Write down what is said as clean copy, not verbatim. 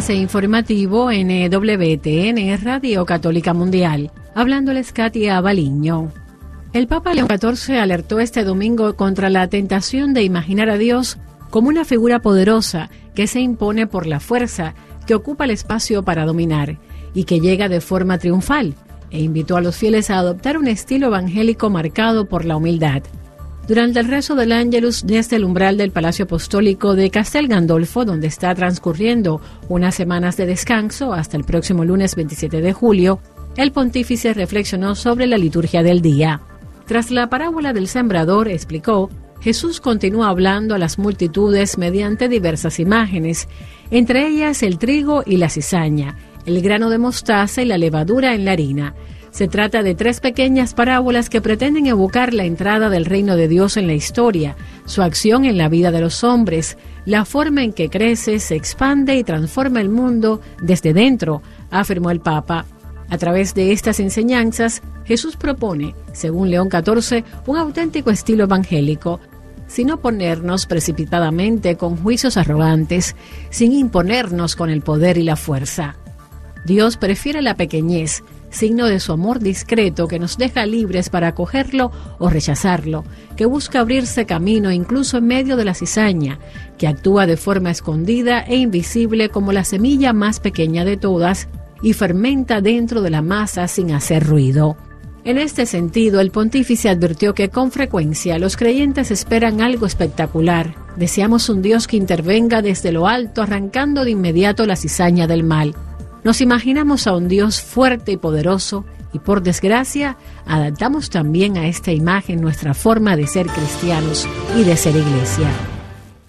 enlace informativo en WTN Radio Católica Mundial. Hablándoles Katia Baliño. El Papa León XIV alertó este domingo contra la tentación de imaginar a Dios como una figura poderosa que se impone por la fuerza, que ocupa el espacio para dominar y que llega de forma triunfal, e invitó a los fieles a adoptar un estilo evangélico marcado por la humildad. Durante el rezo del Ángelus desde el umbral del Palacio Apostólico de Castel Gandolfo, donde está transcurriendo unas semanas de descanso hasta el próximo lunes 27 de julio, el pontífice reflexionó sobre la liturgia del día. Tras la parábola del sembrador, explicó, Jesús continúa hablando a las multitudes mediante diversas imágenes, entre ellas el trigo y la cizaña, el grano de mostaza y la levadura en la harina. Se trata de 3 pequeñas parábolas que pretenden evocar la entrada del reino de Dios en la historia, su acción en la vida de los hombres, la forma en que crece, se expande y transforma el mundo desde dentro, afirmó el Papa. A través de estas enseñanzas, Jesús propone, según León XIV, un auténtico estilo evangélico, sin oponernos precipitadamente con juicios arrogantes, sin imponernos con el poder y la fuerza. Dios prefiere la pequeñez, signo de su amor discreto que nos deja libres para acogerlo o rechazarlo, que busca abrirse camino incluso en medio de la cizaña, que actúa de forma escondida e invisible como la semilla más pequeña de todas y fermenta dentro de la masa sin hacer ruido. En este sentido, el pontífice advirtió que con frecuencia los creyentes esperan algo espectacular. Deseamos un Dios que intervenga desde lo alto, arrancando de inmediato la cizaña del mal. Nos imaginamos a un Dios fuerte y poderoso y, por desgracia, adaptamos también a esta imagen nuestra forma de ser cristianos y de ser iglesia.